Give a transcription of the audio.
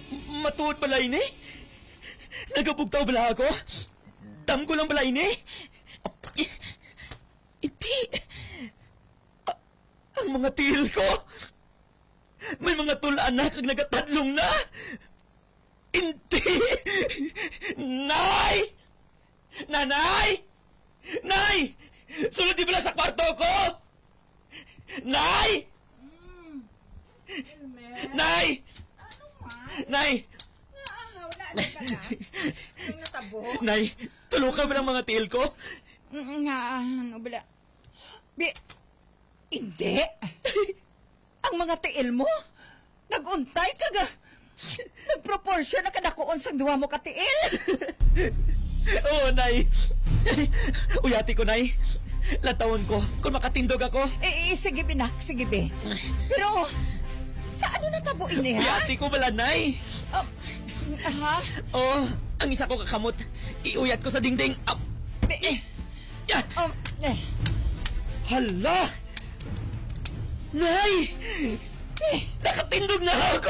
Matuod balay ni? Nagabugtaw bala ako? Dam ko lang balay ni? Hindi. Ang mga tiil ko, may mga tula-anak ang nagatadlong na. Hindi. Nay! Nanay! Nay! Sulod di bala sa kwarto ko! Nay! Nay! Nay! Wala ka na. Ang natabo. Nay, tulukan mo ng mga tiil ko? Ano bala? Hindi. Ang mga tiil mo, naguntay ka ga. Nagproporsyon na kadakuon sang duwa mo ka tiil. Oo, Nay. Uyati ko, Nay. Latawon ko kung makatindog ako. Sige, binak. Sige, be. Pero, sa ano natabo ini, ha? Uyati ko bala, Nay. Ha? Oo, ang isa ko kakamot. Iuyat ko sa dingding. Hala! Nay! Nakatindog na ako!